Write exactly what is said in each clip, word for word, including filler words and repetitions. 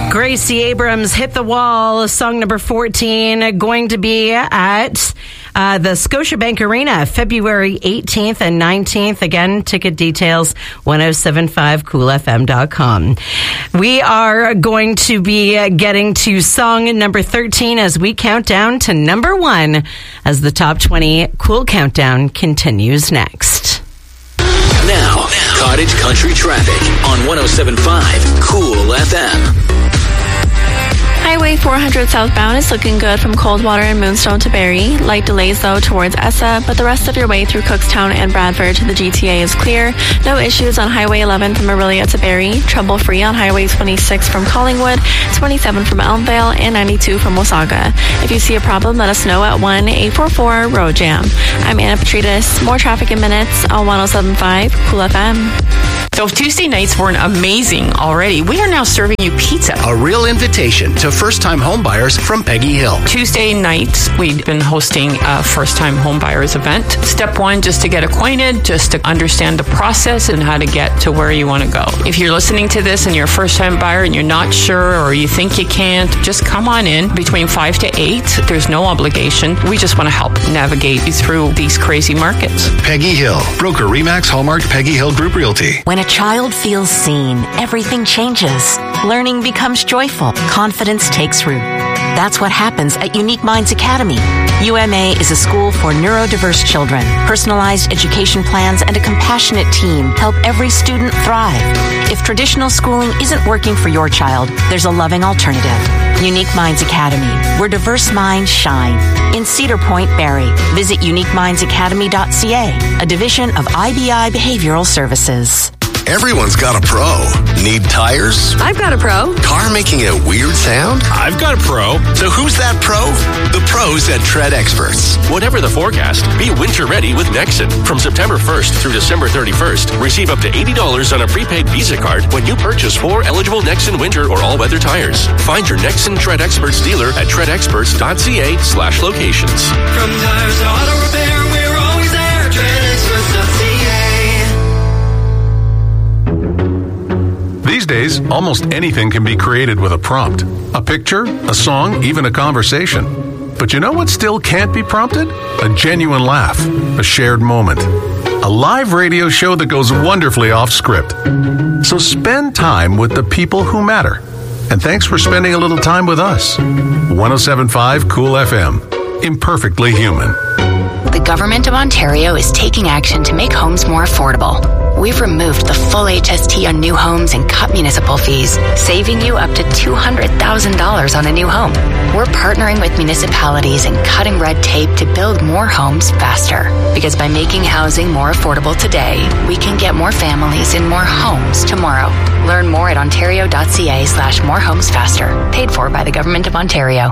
Gracie Abrams, Hit the Wall, song number fourteen, going to be at uh, the Scotiabank Arena, February eighteenth and nineteenth. Again, ticket details, ten seventy-five cool f m dot com. We are going to be getting to song number thirteen as we count down to number one as the top twenty Cool Countdown continues next. Now, Cottage Country Traffic on ten seventy-five Cool F M. Highway four hundred southbound is looking good from Coldwater and Moonstone to Barrie. Light delays, though, towards Essa, but the rest of your way through Cookstown and Bradford to the G T A is clear. No issues on Highway eleven from Orillia to Barrie. Trouble-free on Highway twenty-six from Collingwood, twenty-seven from Elmvale, and ninety-two from Wasaga. If you see a problem, let us know at one eight four four road jam. I'm Anna Petrides. More traffic in minutes on ten seventy-five Cool F M. So if Tuesday nights weren't amazing already, we are now serving you pizza. A real invitation to first-time homebuyers from Peggy Hill. Tuesday nights, we've been hosting a first-time homebuyers event. Step one, just to get acquainted, just to understand the process and how to get to where you want to go. If you're listening to this and you're a first-time buyer and you're not sure or you think you can't, just come on in between five to eight. There's no obligation. We just want to help navigate you through these crazy markets. Peggy Hill, broker Remax Hallmark Peggy Hill Group Realty. When a child feels seen, everything changes. Learning becomes joyful. Confidence takes root. That's what happens at Unique Minds Academy. U M A is a school for neurodiverse children. Personalized education plans and a compassionate team help every student thrive. If traditional schooling isn't working for your child, there's a loving alternative. Unique Minds Academy, where diverse minds shine. In Cedar Point, Barrie. Visit unique minds academy dot c a, a division of I B I Behavioral Services. Everyone's got a pro. Need tires? I've got a pro. Car making a weird sound? I've got a pro. So who's that pro? The pros at Tread Experts. Whatever the forecast, be winter ready with Nexen. From September first through December thirty-first, receive up to eighty dollars on a prepaid Visa card when you purchase four eligible Nexen winter or all-weather tires. Find your Nexen Tread Experts dealer at tread experts dot c a slash locations. From tires to auto repair, we're always there. tread experts dot c a. These days, almost anything can be created with a prompt. A picture, a song, even a conversation. But you know what still can't be prompted? A genuine laugh, a shared moment. A live radio show that goes wonderfully off script. So spend time with the people who matter. And thanks for spending a little time with us. ten seventy-five Cool F M. Imperfectly human. The Government of Ontario is taking action to make homes more affordable. We've removed the full H S T on new homes and cut municipal fees, saving you up to two hundred thousand dollars on a new home. We're partnering with municipalities and cutting red tape to build more homes faster. Because by making housing more affordable today, we can get more families in more homes tomorrow. Learn more at ontario dot c a slash more homes faster. Paid for by the Government of Ontario.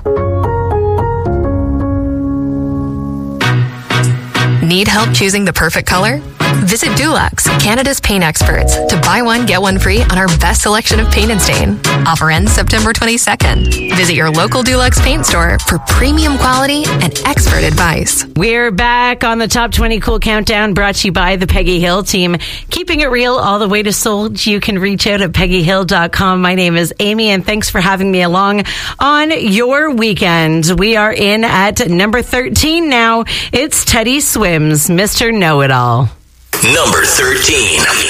Need help choosing the perfect color? Visit Dulux, Canada's paint experts, to buy one, get one free on our best selection of paint and stain. Offer ends September twenty-second. Visit your local Dulux paint store for premium quality and expert advice. We're back on the Top twenty Cool Countdown, brought to you by the Peggy Hill team. Keeping it real all the way to sold. You can reach out at peggy hill dot com. My name is Amy, and thanks for having me along on your weekend. We are in at number thirteen now. It's Teddy Swims, Mister Know-It-All. Number thirteen.